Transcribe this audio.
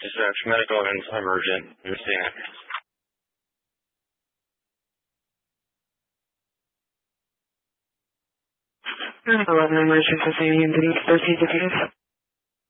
Dispatch, medical and emergent. Understand. 911 emergency, proceed with this.